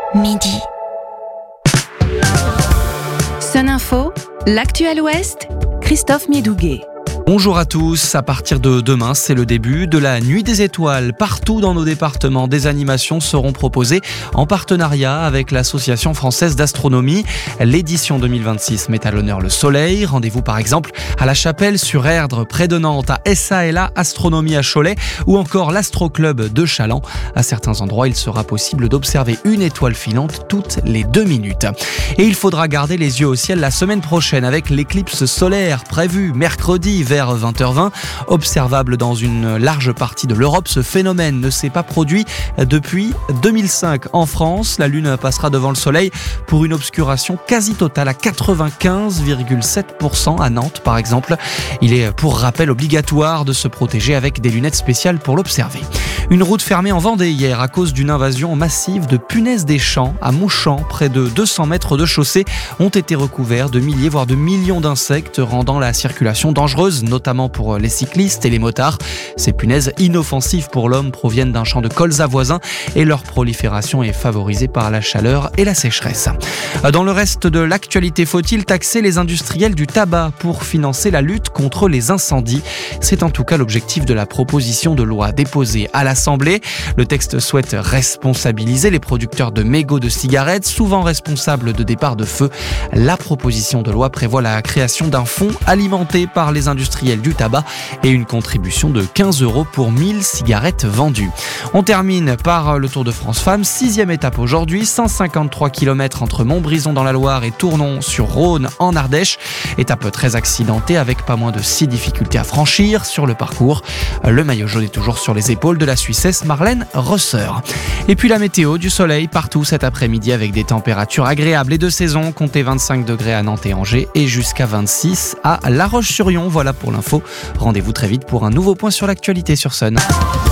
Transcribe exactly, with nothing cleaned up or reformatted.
midi. Sun Info, l'actu à l'Ouest, Christophe Miedouguet. Bonjour à tous, à partir de demain, c'est le début de la Nuit des Étoiles. Partout dans nos départements, des animations seront proposées en partenariat avec l'Association française d'astronomie. L'édition deux mille vingt-six met à l'honneur le soleil. Rendez-vous par exemple à la Chapelle-sur-Erdre, près de Nantes, à S A L A Astronomie à Cholet ou encore l'Astro-Club de Chaland. À certains endroits, il sera possible d'observer une étoile filante toutes les deux minutes. Et il faudra garder les yeux au ciel la semaine prochaine avec l'éclipse solaire prévue mercredi vers vingt heures vingt. Observable dans une large partie de l'Europe, ce phénomène ne s'est pas produit depuis deux mille cinq. En France, la Lune passera devant le Soleil pour une obscuration quasi totale à quatre-vingt-quinze virgule sept pour cent à Nantes par exemple. Il est pour rappel obligatoire de se protéger avec des lunettes spéciales pour l'observer. Une route fermée en Vendée hier à cause d'une invasion massive de punaises des champs à Mouchamp. Près de deux cents mètres de chaussée ont été recouverts de milliers voire de millions d'insectes, rendant la circulation dangereuse, notamment pour les cyclistes et les motards. Ces punaises inoffensives pour l'homme proviennent d'un champ de colza voisin et leur prolifération est favorisée par la chaleur et la sécheresse. Dans le reste de l'actualité, faut-il taxer les industriels du tabac pour financer la lutte contre les incendies ? C'est en tout cas l'objectif de la proposition de loi déposée à l'Assemblée. Le texte souhaite responsabiliser les producteurs de mégots de cigarettes, souvent responsables de départs de feu. La proposition de loi prévoit la création d'un fonds alimenté par les industriels du tabac et une contribution de quinze euros pour mille cigarettes vendues. On termine par le Tour de France Femmes, sixième étape aujourd'hui, cent cinquante-trois kilomètres entre Montbrison dans la Loire et Tournon-sur-Rhône en Ardèche. Étape très accidentée avec pas moins de six difficultés à franchir sur le parcours. Le maillot jaune est toujours sur les épaules de la Suissesse Marlène Rosser. Et puis la météo, du soleil partout cet après-midi avec des températures agréables et de saison. Comptez vingt-cinq degrés à Nantes et Angers et jusqu'à vingt-six à La Roche-sur-Yon. Voilà pour l'info. Rendez-vous très vite pour un nouveau point sur l'actualité sur Sun.